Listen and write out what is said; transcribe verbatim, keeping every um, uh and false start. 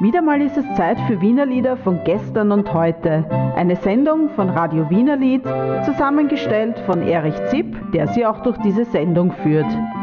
Wieder mal ist es Zeit für Wienerlieder von gestern und heute. Eine Sendung von Radio Wienerlied, zusammengestellt von Erich Zipp, der Sie auch durch diese Sendung führt.